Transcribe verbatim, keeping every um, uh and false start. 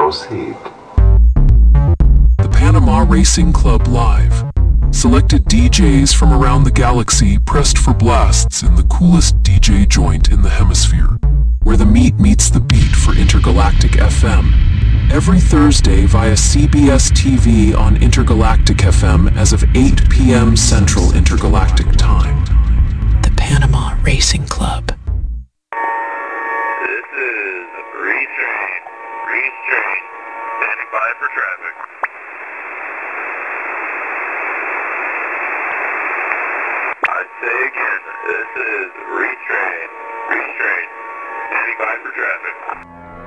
Proceed. The Panama Racing Club Live. Selected D Js from around the galaxy pressed for blasts in the coolest D J joint in the hemisphere, where the meat meets the beat for Intergalactic F M. Every Thursday via C B S T V on Intergalactic F M as of eight p.m. Central Intergalactic Time. The Panama Racing Club. This is Breeze Train. Breeze Train. Standing by for traffic. I say again, this is Breeze Train. Breeze Train. Standing by for traffic.